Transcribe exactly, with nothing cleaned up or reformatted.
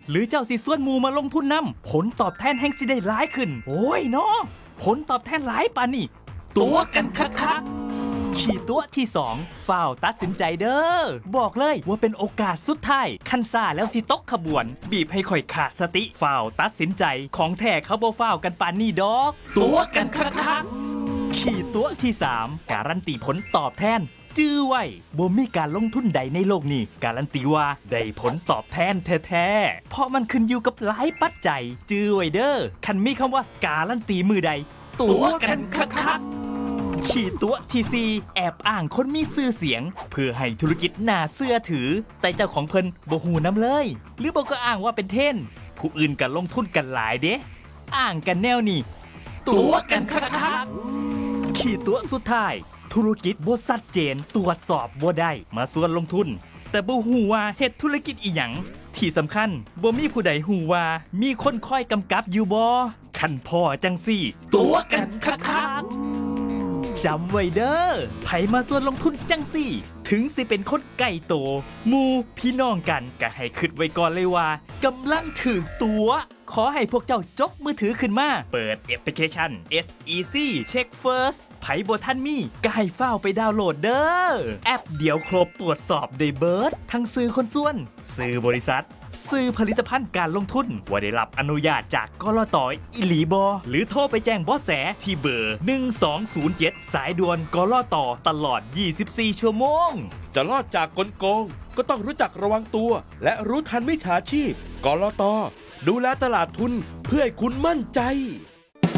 หรือเจ้าสิส่วนหมู่มาลงทุนนำผลตอบแทนแห่งสิได้หลายขึ้นโอ้ยเนาะผลตอบแทนหลายปานนี่ตัวกันคักๆขี่ตัวที่สองฝ้าวตัดสินใจเด้อบอกเลยว่าเป็นโอกาสสุดท้ายคันซ่าแล้วสิตกขบวนบีบให้ข่อยขาดสติฝ้าวตัดสินใจของแท้เขาบ่ฝ้าวกันปานนี่ดอกตัวกันคักๆขี่ตัวที่สามการันตีผลตอบแทนจื้อไว้บ่มีการลงทุนใดในโลกนี้การันตีว่าได้ผลตอบแทนแท้ๆเพราะมันขึ้นอยู่กับหลายปัจจัยจื้อไว้เด้อคันมีคำว่าการันตีมือใดตัวกันคักๆขี่ตัวทีซีแอบอ้างคนมีชื่อเสียงเพื่อให้ธุรกิจน่าเชื่อถือแต่เจ้าของเพิ่นบ่ฮู้นำเลยหรือบ่ก็อ้างว่าเป็นเทรนด์ผู้อื่นก็ลงทุนกันหลายเด้อ้างกันแนวนี้ตัวกันคักๆขี่ตัวสุดท้ายธุรกิจบ่ชัดเจนตรวจสอบบ่ได้มาส่วนลงทุนแต่บ่ฮู้ว่าเฮ็ดธุรกิจอีหยังที่สำคัญบ่มีผู้ใดฮู้ว่ามีคนคอยกำกับอยู่บ่คันพ่อจังซี่ตัวกันคักๆจำไว้เด้อไผมาส่วนลงทุนจังซี่ถึงสิเป็นคนใกล้โตหมู่พี่น้องกันก็ให้คิดไว้ก่อนเลยว่ากำลังถือตัวขอให้พวกเจ้าจกมือถือขึ้นมาเปิดแอปพลิเคชัน เอส อี ซี Check First ไผบ่ทันมีก็ให้ฟ้าวไปดาวน์โหลดเด้อแอปเดียวครบตรวจสอบได้เบิดทั้งซื้อคนส่วนซื้อบริษัทซื้อผลิตภัณฑ์การลงทุนว่าได้รับอนุญาตจากกลต.อิหลีบอหรือโทรไปแจ้งเบาะแสที่เบอร์หนึ่งสองศูนย์เจ็ดสายด่วนกลต.ตลอดยี่สิบสี่ชั่วโมงจะรอดจากกลโกงก็ต้องรู้จักระวังตัวและรู้ทันมิจฉาชีพกลต.ดูแลตลาดทุนเพื่อให้คุณมั่นใจ